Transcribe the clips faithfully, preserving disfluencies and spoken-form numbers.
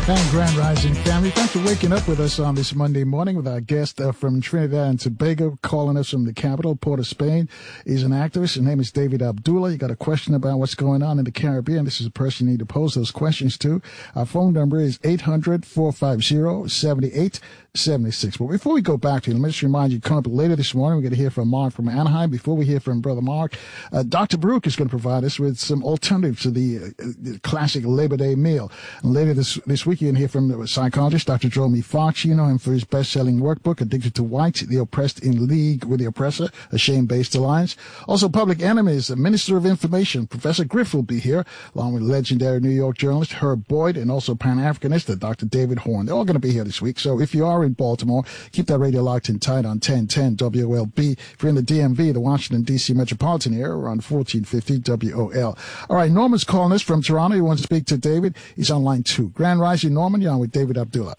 And Grand Rising family, thanks for waking up with us on this Monday morning with our guest uh, from Trinidad and Tobago, calling us from the capital, Port of Spain. He's an activist. His name is David Abdullah. You got a question about what's going on in the Caribbean? This is a person you need to pose those questions to. Our phone number is eight hundred, four five zero, seven eight seven six. But before we go back to you, let me just remind you, coming up later this morning, we're going to hear from Mark from Anaheim. Before we hear from Brother Mark, uh, Doctor Baruch is going to provide us with some alternatives to the, uh, the classic Labor Day meal. And later this, this week, you can hear from the psychologist, Doctor Jeremy Fox. You know him for his best-selling workbook, Addicted to White, The Oppressed in League with the Oppressor, a Shame-Based Alliance. Also, Public Enemies, the Minister of Information, Professor Griff will be here, along with legendary New York journalist Herb Boyd, and also Pan-Africanist, Doctor David Horn. They're all going to be here this week. So if you are in Baltimore, keep that radio locked and tight on ten ten W O L B. If you're in the D M V, the Washington, D C metropolitan area, we're on fourteen fifty W O L. All right, Norman's calling us from Toronto. He wants to speak to David. He's on line two. Grand Rising, Norman. You're on with David Abdullah.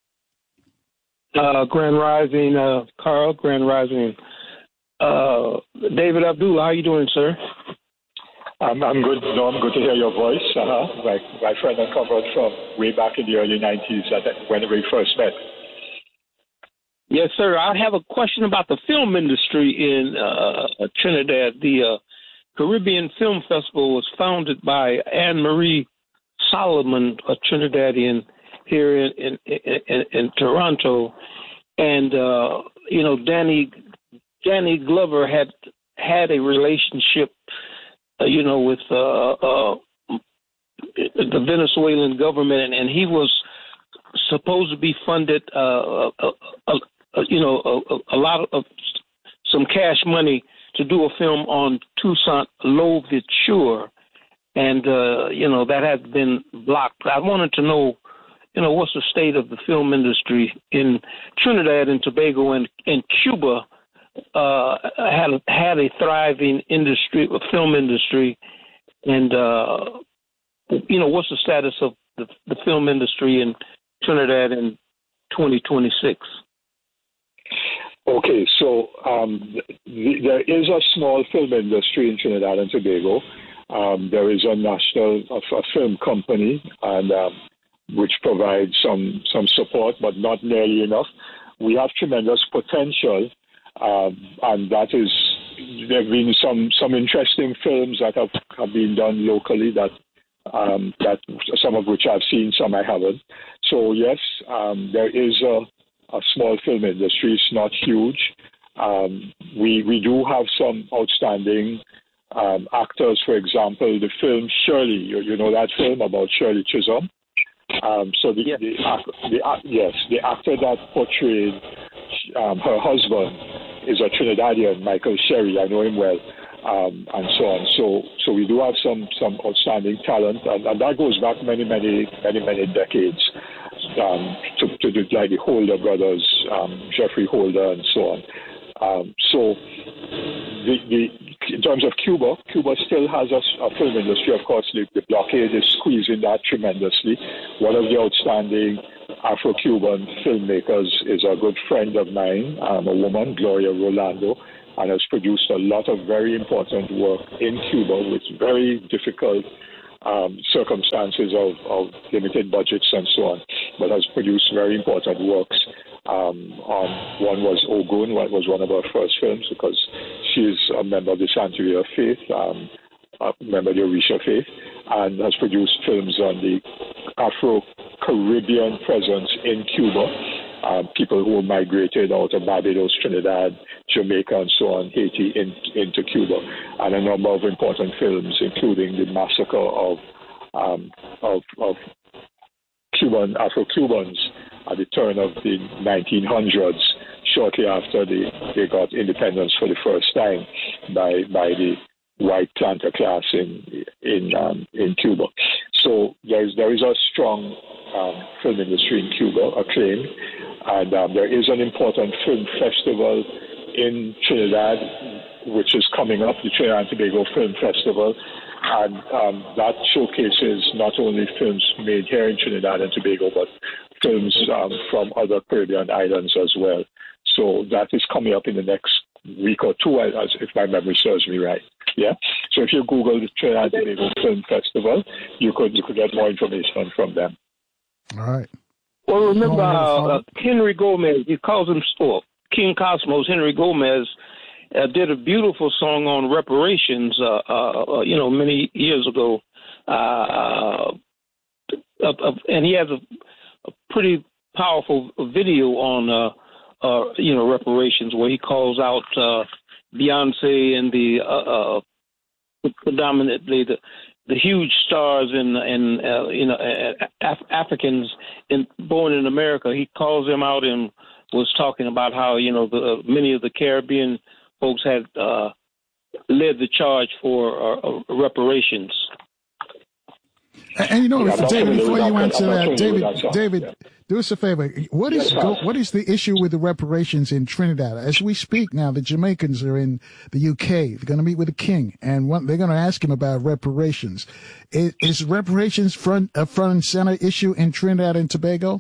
Uh, Grand Rising, uh, Carl. Grand Rising, uh, David Abdullah. How you doing, sir? I'm, I'm good, Norm. Good to hear your voice. Uh-huh. My, my friend and comrade from way back in the early nineties, when we first met. Yes, sir. I have a question about the film industry in uh, Trinidad. The uh, Caribbean Film Festival was founded by Anne Marie Solomon, a Trinidadian here in in, in, in Toronto, and uh, you know Danny Danny Glover had had a relationship, uh, you know, with uh, uh, the Venezuelan government, and, and he was supposed to be funded, uh, uh, uh, uh, you know, a, a lot of some cash money to do a film on Toussaint Louverture. And, uh, you know, that has been blocked. I wanted to know, you know, what's the state of the film industry in Trinidad and Tobago, and, and Cuba uh, had, had a thriving industry, a film industry. And, uh, you know, what's the status of the, the film industry in Trinidad in twenty twenty-six? Okay, so um, th- there is a small film industry in Trinidad and Tobago. Um, there is a national a, a film company, and um, which provides some some support, but not nearly enough. We have tremendous potential, um, and that is there have been some some interesting films that have, have been done locally that um, that some of which I've seen, some I haven't. So yes, um, there is a, a small film industry. It's not huge. Um, we we do have some outstanding Um, actors, for example, the film Shirley, you, you know that film about Shirley Chisholm? Um, so the, yes. the, the, the, yes, the actor that portrayed um, her husband is a Trinidadian, Michael Sherry. I know him well, um, and so on. So so we do have some, some outstanding talent, and, and that goes back many, many, many, many decades um, to, to the, like the Holder brothers, um, Jeffrey Holder, and so on. Um, so the, the in terms of Cuba, Cuba still has a, a film industry. Of course, the, the blockade is squeezing that tremendously. One of the outstanding Afro-Cuban filmmakers is a good friend of mine, um, a woman, Gloria Rolando, and has produced a lot of very important work in Cuba with very difficult um, circumstances of, of limited budgets and so on, but has produced very important works. Um, on, one was Ogun, what was one of our first films, because she is a member of the Santeria faith, um, a member of the Orisha faith, and has produced films on the Afro-Caribbean presence in Cuba, um, people who migrated out of Barbados, Trinidad, Jamaica, and so on, Haiti, in, into Cuba, and a number of important films, including the massacre of um, of, of Cuban Afro-Cubans at the turn of the nineteen hundreds, shortly after they, they got independence for the first time by by the white planter class in in um, in Cuba. So there is there is a strong um, film industry in Cuba, acclaimed, and um, there is an important film festival in Trinidad, which is coming up, the Trinidad and Tobago Film Festival. And um, that showcases not only films made here in Trinidad and Tobago, but films um, from other Caribbean islands as well. So that is coming up in the next week or two, as if my memory serves me right. Yeah. So if you Google the Trinidad and Tobago Film Festival, you could you could get more information from them. All right. Well, remember uh, uh, Henry Gomez, he calls him oh, King Cosmos, Henry Gomez, uh, did a beautiful song on reparations, uh, uh, you know, many years ago. Uh, uh, uh, and he has a, a pretty powerful video on, uh, uh, you know, reparations, where he calls out uh, Beyonce and the uh, uh, predominantly the the huge stars in in uh, you know Af- Africans in, born in America. He calls them out and was talking about how, you know, the, uh, many of the Caribbean folks had uh, led the charge for uh, uh, reparations. And, and you know, yeah, David, before you answer that, David, that David, yeah. do us a favor. What is yes, go, what is the issue with the reparations in Trinidad? As we speak now, the Jamaicans are in the U K. They're going to meet with the king, and one, they're going to ask him about reparations. Is, is reparations front a front and center issue in Trinidad and Tobago?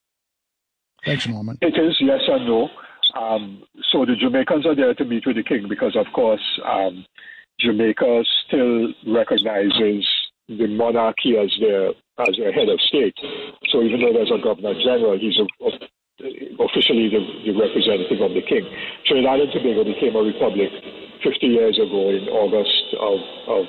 Thanks, Norman. It is, yes and no. Um, so the Jamaicans are there to meet with the king because, of course, um, Jamaica still recognizes the monarchy as their as their head of state. So even though there's a governor general, he's a, a, officially the, the representative of the king. Trinidad and Tobago became a republic fifty years ago in August of, of,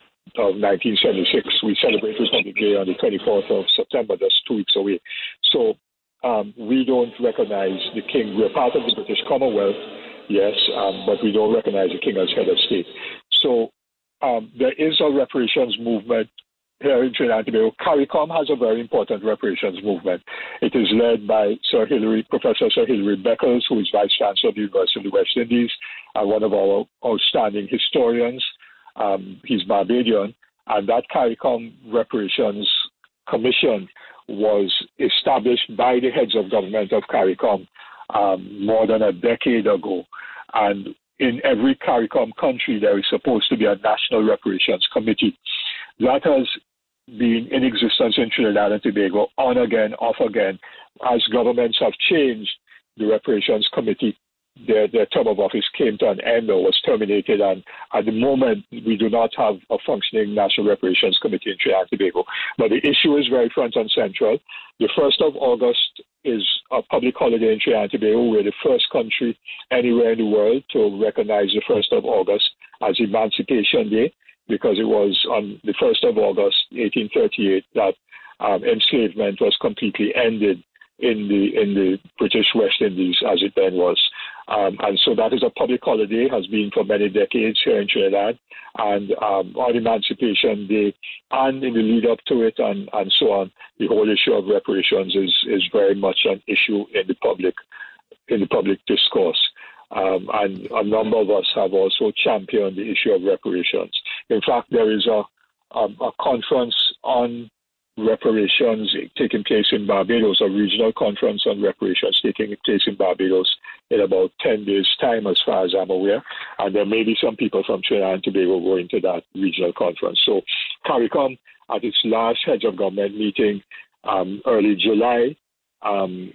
of nineteen seventy-six. We celebrate Republic Day on the twenty-fourth of September, that's two weeks away. So um, we don't recognize the king. We're part of the British Commonwealth, yes, um, but we don't recognize the king as head of state. So Um, there is a reparations movement here in Trinidad and Tobago. CARICOM has a very important reparations movement. It is led by Sir Hilary, Professor Sir Hilary Beckles, who is Vice Chancellor of the University of the West Indies, and one of our outstanding historians. Um, he's Barbadian. And that CARICOM Reparations Commission was established by the heads of government of CARICOM um, more than a decade ago. And in every CARICOM country, there is supposed to be a National Reparations Committee. That has been in existence in Trinidad and Tobago, on again, off again. As governments have changed, the Reparations Committee, their, their term of office came to an end or was terminated, and at the moment, we do not have a functioning National Reparations Committee in Trinidad and Tobago. But the issue is very front and central. The first of August is a public holiday in Trinidad and Tobago. We're the first country anywhere in the world to recognize the first of August as Emancipation Day, because it was on the first of August, eighteen thirty-eight, that um, enslavement was completely ended in the in the British West Indies, as it then was. Um, and so that is a public holiday, has been for many decades here in Trinidad. And um, on Emancipation Day and in the lead up to it and, and so on, the whole issue of reparations is, is very much an issue in the public in the public discourse. Um, and a number of us have also championed the issue of reparations. In fact, there is a, a, a conference on reparations taking place in Barbados, a regional conference on reparations taking place in Barbados in about ten days' time, as far as I'm aware. And there may be some people from Trinidad and Tobago going to that regional conference. So CARICOM, at its last heads of government meeting um, early July, um,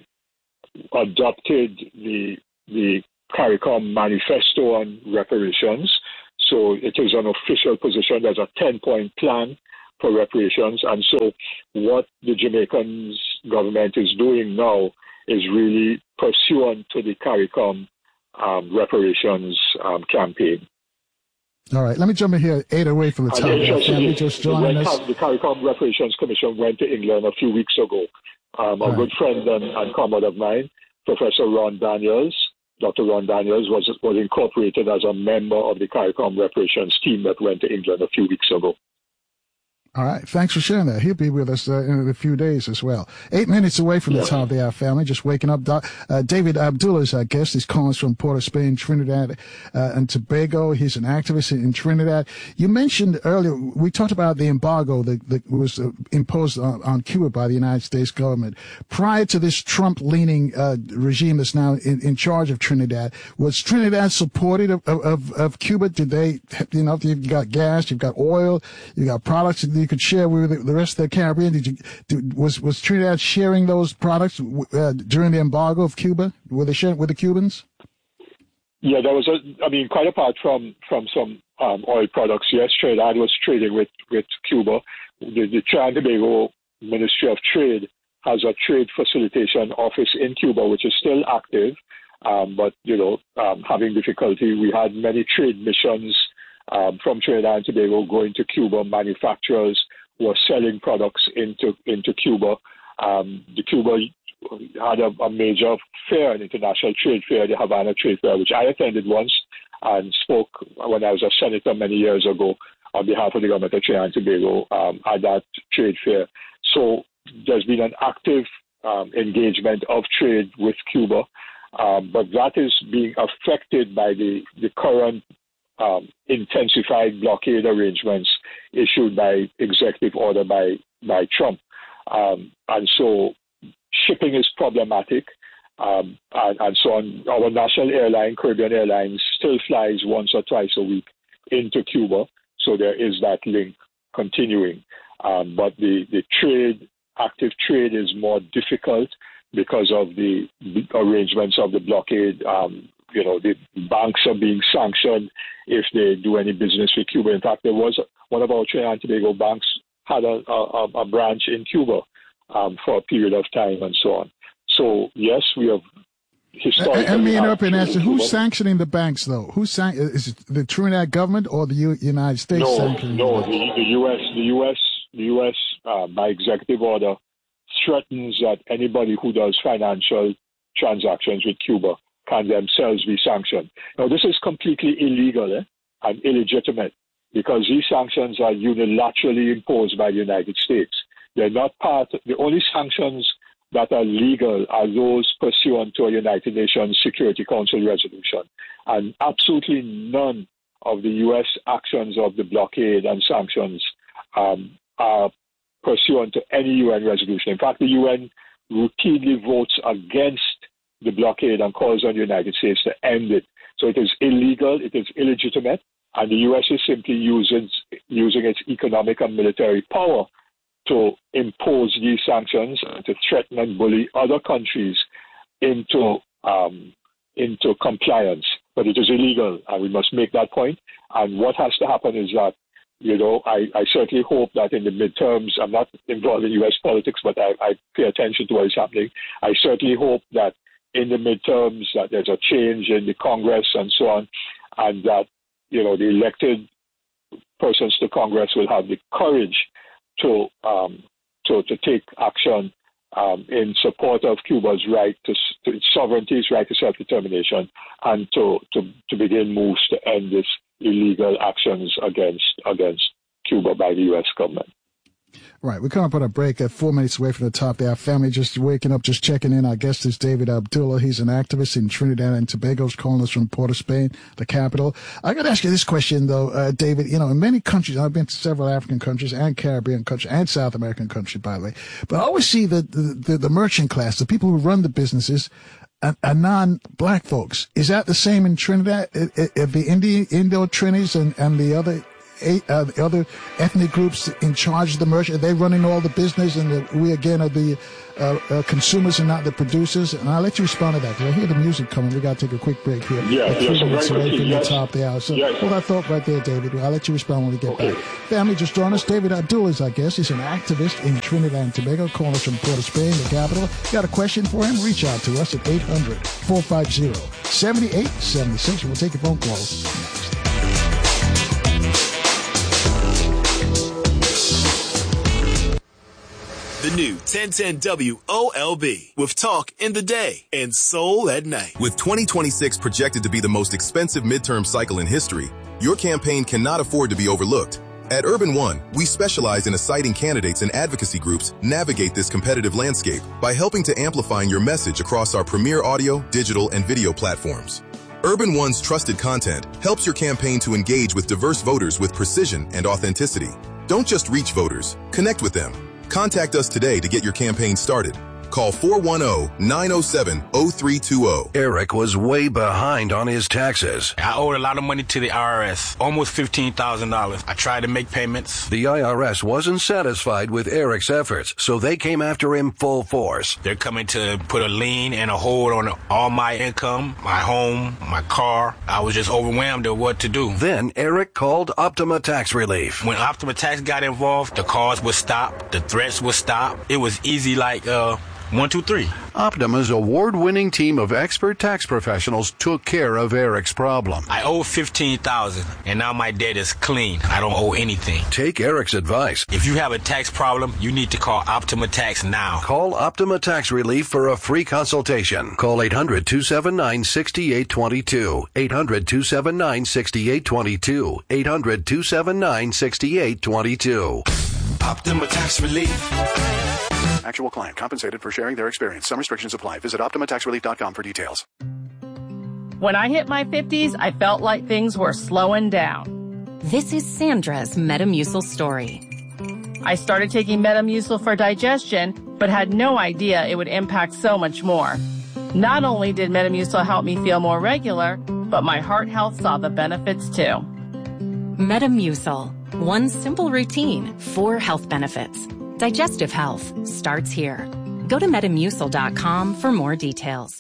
adopted the the CARICOM manifesto on reparations. So it is an official position. There's a ten-point plan for reparations. And so what the Jamaican government is doing now is really pursuant to the CARICOM um, reparations um, campaign. All right, let me jump in here, eight away from the top. Family just joining us. The CARICOM Reparations Commission went to England a few weeks ago. Um, a right. good friend and, and comrade of mine, Professor Ron Daniels, Doctor Ron Daniels, was, was incorporated as a member of the CARICOM reparations team that went to England a few weeks ago. All right. Thanks for sharing that. He'll be with us uh, in a few days as well. Eight minutes away from yeah. the top of the hour, family. Just waking up. Uh, David Abdullah is our guest. He's calling us from Port of Spain, Trinidad uh, and Tobago. He's an activist in Trinidad. You mentioned earlier, we talked about the embargo that, that was uh, imposed on, on Cuba by the United States government. Prior to this Trump-leaning uh, regime that's now in, in charge of Trinidad, was Trinidad supportive of, of, of Cuba? Did they, you know, you've got gas, you've got oil, you've got products that you could share with the rest of the Caribbean? Did you did, was was Trinidad sharing those products uh, during the embargo of Cuba? Were they sharing with the Cubans? Yeah, there was a. I mean, quite apart from from some um, oil products, yes, Trinidad was trading with with Cuba. The, the Trinidad and Tobago Ministry of Trade has a trade facilitation office in Cuba, which is still active, um, but, you know, um, having difficulty. We had many trade missions um, from Trinidad and Tobago going to Cuba. Manufacturers were selling products into, into Cuba. Um, the Cuba had a, a major fair, an international trade fair, the Havana Trade Fair, which I attended once and spoke when I was a senator many years ago on behalf of the government of Trinidad and Tobago um, at that trade fair. So there's been an active um, engagement of trade with Cuba, um, but that is being affected by the, the current um, intensified blockade arrangements issued by executive order by, by Trump. Um, and so shipping is problematic, um, and, and so on. Our national airline, Caribbean Airlines, still flies once or twice a week into Cuba, so there is that link continuing. Um, but the, the trade, active trade is more difficult because of the arrangements of the blockade. Um, you know, the banks are being sanctioned if they do any business with Cuba. In fact, there was one of our Trinidad and Tobago banks had a, a, a branch in Cuba um, for a period of time and so on. So, yes, we have historically... And me interrupt and ask, who's sanctioning the banks, though? Who's san- Is it the Trinidad government or the U- United States no, sanctioning No, the, the, the U S, the U S, the U S uh, by executive order, threatens that anybody who does financial transactions with Cuba can themselves be sanctioned. Now, this is completely illegal eh, and illegitimate, because these sanctions are unilaterally imposed by the United States. They're not part, the only sanctions that are legal are those pursuant to a United Nations Security Council resolution. And absolutely none of the U S actions of the blockade and sanctions um, are pursuant to any U N resolution. In fact, the U N routinely votes against the blockade and calls on the United States to end it. So it is illegal, it is illegitimate, and the U S is simply using, using its economic and military power to impose these sanctions and to threaten and bully other countries into um, into compliance. But it is illegal, and we must make that point. And what has to happen is that, you know, I, I certainly hope that in the midterms, I'm not involved in U S politics, but I, I pay attention to what is happening. I certainly hope that in the midterms that there's a change in the Congress and so on, and that, you know, the elected persons to Congress will have the courage to um, to, to take action um, in support of Cuba's right to, to its sovereignty, its right to self-determination, and to, to, to begin moves to end this illegal actions against against Cuba by the U S government. Right. We're coming up on a break at four minutes away from the top there. Our family just waking up, just checking in. Our guest is David Abdullah. He's an activist in Trinidad and Tobago. He's calling us from Port of Spain, the capital. I got to ask you this question, though, uh, David. You know, in many countries, I've been to several African countries and Caribbean countries and South American countries, by the way. But I always see the, the, the, the merchant class, the people who run the businesses, are, are non-black folks. Is that the same in Trinidad? Are, are the Indi- Indo-Trinis and, and the other Eight, uh, the other ethnic groups in charge of the merchant, are they running all the business, and the, we again are the uh, uh, consumers and not the producers? And I'll let you respond to that, because I hear the music coming. We got to take a quick break here. Yeah, We're three yes, minutes right, away from yes, the top of the hour. So yes. hold that thought right there, David. I'll let you respond when we get okay. back. Family, just join us. David Abdullah is our guest. He's an activist in Trinidad and Tobago, calling us from Port of Spain, the capital. Got a question for him? Reach out to us at eight hundred, four five zero, seven eight seven six. We'll take your phone calls next. The new ten ten W O L B with talk in the day and soul at night. With twenty twenty-six projected to be the most expensive midterm cycle in history, your campaign cannot afford to be overlooked. At Urban One, we specialize in assigning candidates and advocacy groups navigate this competitive landscape by helping to amplify your message across our premier audio, digital, and video platforms. Urban One's trusted content helps your campaign to engage with diverse voters with precision and authenticity. Don't just reach voters, connect with them. Contact us today to get your campaign started. Call four one zero, nine zero seven, zero three two zero. Eric was way behind on his taxes. I owed a lot of money to the I R S, almost fifteen thousand dollars. I tried to make payments. The I R S wasn't satisfied with Eric's efforts, so they came after him full force. They're coming to put a lien and a hold on all my income, my home, my car. I was just overwhelmed at what to do. Then Eric called Optima Tax Relief. When Optima Tax got involved, the calls would stop, the threats would stop. It was easy like, uh, one, two, three. Optima's award-winning team of expert tax professionals took care of Eric's problem. I owe fifteen thousand dollars, and now my debt is clean. I don't owe anything. Take Eric's advice. If you have a tax problem, you need to call Optima Tax now. Call Optima Tax Relief for a free consultation. Call eight hundred, two seven nine, six eight two two. eight hundred, two seven nine, six eight two two. eight hundred, two seven nine, six eight two two. Optima Tax Relief. Actual client compensated for sharing their experience. Some restrictions apply. Visit Optima Tax Relief dot com for details. When I hit my fifties, I felt like things were slowing down. This is Sandra's Metamucil story. I started taking Metamucil for digestion, but had no idea it would impact so much more. Not only did Metamucil help me feel more regular, but my heart health saw the benefits too. Metamucil. One simple routine, four health benefits. Digestive health starts here. Go to Metamucil dot com for more details.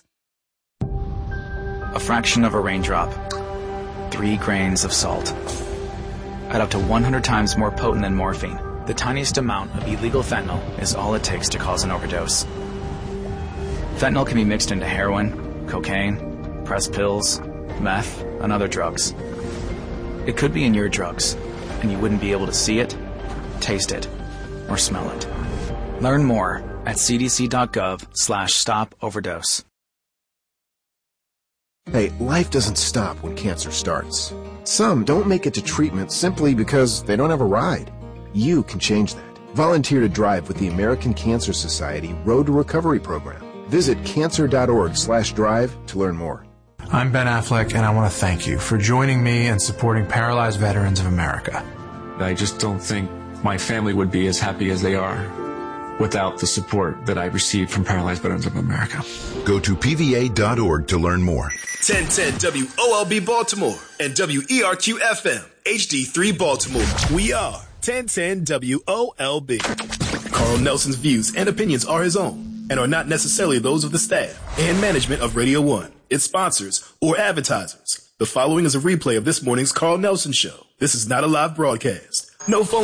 A fraction of a raindrop. Three grains of salt. At up to one hundred times more potent than morphine, the tiniest amount of illegal fentanyl is all it takes to cause an overdose. Fentanyl can be mixed into heroin, cocaine, pressed pills, meth, and other drugs. It could be in your drugs, and you wouldn't be able to see it, taste it, or smell it. Learn more at c d c dot gov slash stop overdose. Hey, life doesn't stop when cancer starts. Some don't make it to treatment simply because they don't have a ride. You can change that. Volunteer to drive with the American Cancer Society Road to Recovery program. Visit cancer dot org slash drive to learn more. I'm Ben Affleck, and I want to thank you for joining me and supporting Paralyzed Veterans of America. I just don't think my family would be as happy as they are without the support that I received from Paralyzed Veterans of America. Go to P V A dot org to learn more. ten ten W O L B Baltimore and W E R Q F M H D three Baltimore. We are ten ten W O L B. Carl Nelson's views and opinions are his own and are not necessarily those of the staff and management of Radio One, its sponsors, or advertisers. The following is a replay of this morning's Carl Nelson Show. This is not a live broadcast. No phone